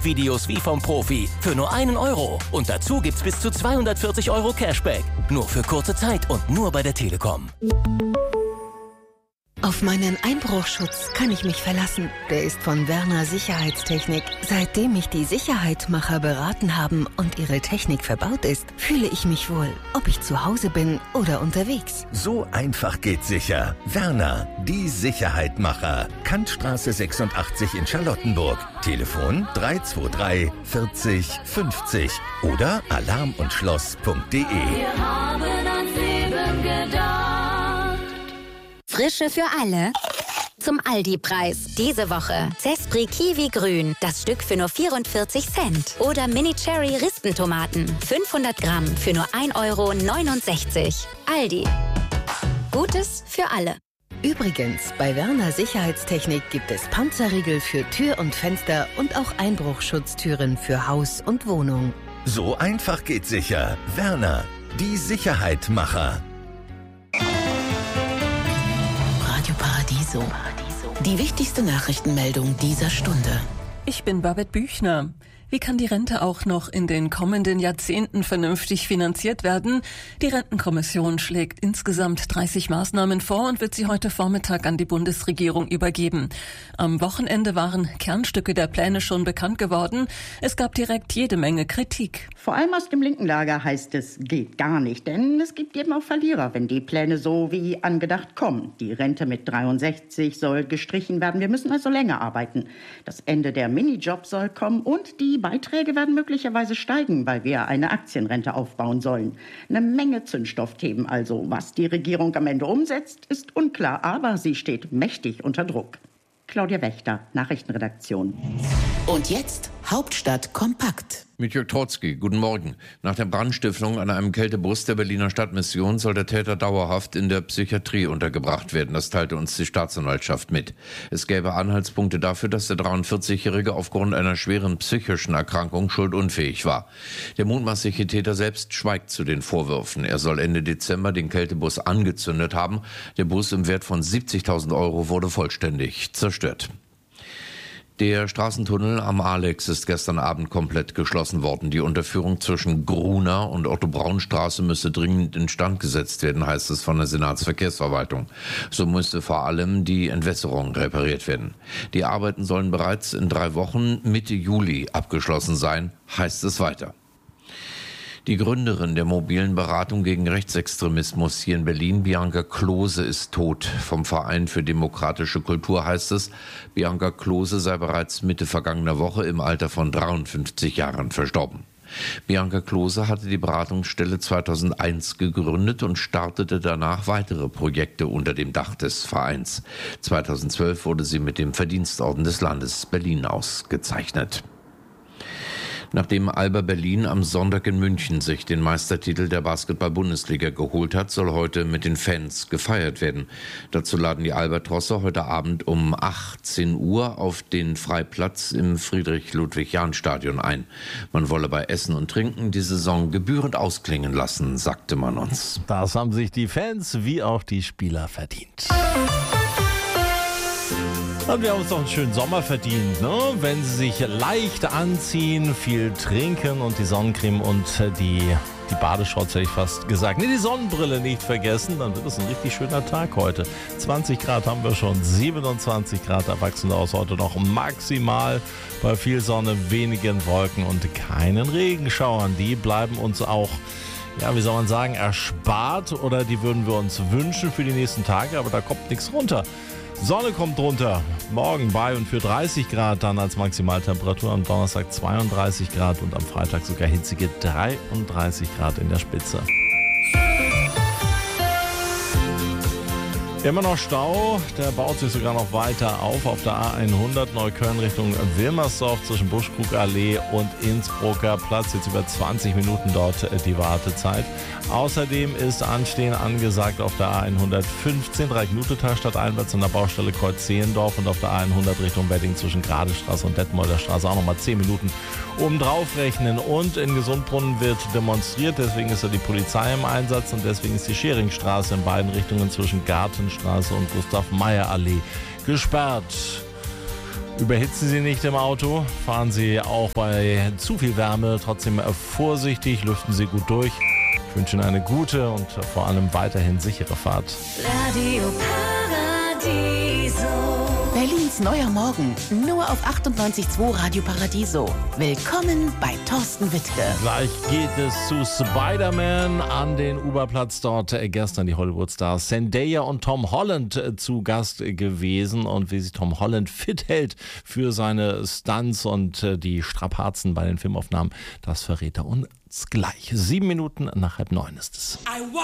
YouTube-Videos wie vom Profi für nur 1 Euro. Und dazu gibt's bis zu 240 Euro Cashback. Nur für kurze Zeit und nur bei der Telekom. Auf meinen Einbruchschutz kann ich mich verlassen. Der ist von Werner Sicherheitstechnik. Seitdem mich die Sicherheitmacher beraten haben und ihre Technik verbaut ist, fühle ich mich wohl, ob ich zu Hause bin oder unterwegs. So einfach geht sicher. Werner, die Sicherheitmacher. Kantstraße 86 in Charlottenburg. Telefon 323 40 50 oder alarmundschloss.de. Wir haben ans Leben gedacht. Frische für alle. Zum Aldi-Preis. Diese Woche Zespri Kiwi Grün, das Stück für nur 44 Cent. Oder Mini Cherry Rispentomaten, 500 Gramm für nur 1,69 Euro. Aldi. Gutes für alle. Übrigens, bei Werner Sicherheitstechnik gibt es Panzerriegel für Tür und Fenster und auch Einbruchschutztüren für Haus und Wohnung. So einfach geht sicher. Werner, die Sicherheitmacher. Radio Paradiso. Die wichtigste Nachrichtenmeldung dieser Stunde. Ich bin Babette Büchner. Wie kann die Rente auch noch in den kommenden Jahrzehnten vernünftig finanziert werden? Die Rentenkommission schlägt insgesamt 30 Maßnahmen vor und wird sie heute Vormittag an die Bundesregierung übergeben. Am Wochenende waren Kernstücke der Pläne schon bekannt geworden. Es gab direkt jede Menge Kritik. Vor allem aus dem linken Lager heißt es, geht gar nicht, denn es gibt eben auch Verlierer, wenn die Pläne so wie angedacht kommen. Die Rente mit 63 soll gestrichen werden, wir müssen also länger arbeiten. Das Ende der Minijobs soll kommen und die Beiträge werden möglicherweise steigen, weil wir eine Aktienrente aufbauen sollen. Eine Menge Zündstoffthemen also. Was die Regierung am Ende umsetzt, ist unklar, aber sie steht mächtig unter Druck. Claudia Wächter, Nachrichtenredaktion. Und jetzt Hauptstadt kompakt. Mit Jörg Trotzki, guten Morgen. Nach der Brandstiftung an einem Kältebus der Berliner Stadtmission soll der Täter dauerhaft in der Psychiatrie untergebracht werden. Das teilte uns die Staatsanwaltschaft mit. Es gäbe Anhaltspunkte dafür, dass der 43-Jährige aufgrund einer schweren psychischen Erkrankung schuldunfähig war. Der mutmaßliche Täter selbst schweigt zu den Vorwürfen. Er soll Ende Dezember den Kältebus angezündet haben. Der Bus im Wert von 70.000 Euro wurde vollständig zerstört. Der Straßentunnel am Alex ist gestern Abend komplett geschlossen worden. Die Unterführung zwischen Gruner und Otto-Braun-Straße müsse dringend instand gesetzt werden, heißt es von der Senatsverkehrsverwaltung. So müsste vor allem die Entwässerung repariert werden. Die Arbeiten sollen bereits in 3 Wochen Mitte Juli abgeschlossen sein, heißt es weiter. Die Gründerin der mobilen Beratung gegen Rechtsextremismus hier in Berlin, Bianca Klose, ist tot. Vom Verein für demokratische Kultur heißt es, Bianca Klose sei bereits Mitte vergangener Woche im Alter von 53 Jahren verstorben. Bianca Klose hatte die Beratungsstelle 2001 gegründet und startete danach weitere Projekte unter dem Dach des Vereins. 2012 wurde sie mit dem Verdienstorden des Landes Berlin ausgezeichnet. Nachdem Alba Berlin am Sonntag in München sich den Meistertitel der Basketball-Bundesliga geholt hat, soll heute mit den Fans gefeiert werden. Dazu laden die Albatrosse heute Abend um 18 Uhr auf den Freiplatz im Friedrich-Ludwig-Jahn-Stadion ein. Man wolle bei Essen und Trinken die Saison gebührend ausklingen lassen, sagte man uns. Das haben sich die Fans wie auch die Spieler verdient. Und wir haben uns doch einen schönen Sommer verdient, ne? Wenn Sie sich leicht anziehen, viel trinken und die Sonnencreme und die Badeshorts, hätte ich fast gesagt. Nee, die Sonnenbrille nicht vergessen, dann wird es ein richtig schöner Tag heute. 20 Grad haben wir schon, 27 Grad erwachsen aus heute noch maximal. Bei viel Sonne, wenigen Wolken und keinen Regenschauern. Die bleiben uns auch, ja, wie soll man sagen, erspart oder die würden wir uns wünschen für die nächsten Tage, aber da kommt nichts runter. Sonne kommt runter, morgen bei und für 30 Grad dann als Maximaltemperatur, am Donnerstag 32 Grad und am Freitag sogar hitzige 33 Grad in der Spitze. Immer noch Stau, der baut sich sogar noch weiter auf der A100 Neukölln Richtung Wilmersdorf zwischen Buschkrugallee und Innsbrucker Platz. Jetzt über 20 Minuten dort die Wartezeit. Außerdem ist Anstehen angesagt auf der A115 Reich-Nutetal stadteinwärts an der Baustelle Kreuz-Zehlendorf und auf der A100 Richtung Wedding zwischen Gradestraße und Detmolder Straße auch nochmal 10 Minuten obendrauf rechnen. Und in Gesundbrunnen wird demonstriert, deswegen ist ja die Polizei im Einsatz und deswegen ist die Scheringstraße in beiden Richtungen zwischen Gartenstraße und Gustav-Meyer-Allee gesperrt. Überhitzen Sie nicht im Auto, fahren Sie auch bei zu viel Wärme trotzdem vorsichtig, lüften Sie gut durch. Ich wünsche Ihnen eine gute und vor allem weiterhin sichere Fahrt. Radio Paradiso. Berlins neuer Morgen, nur auf 98.2 Radio Paradiso. Willkommen bei Thorsten Wittke. Gleich geht es zu Spider-Man an den Uberplatz. Dort gestern die Hollywood-Stars Zendaya und Tom Holland zu Gast gewesen. Und wie sich Tom Holland fit hält für seine Stunts und die Strapazen bei den Filmaufnahmen, das verrät er uns gleich. 7 Minuten nach 8:30 ist es.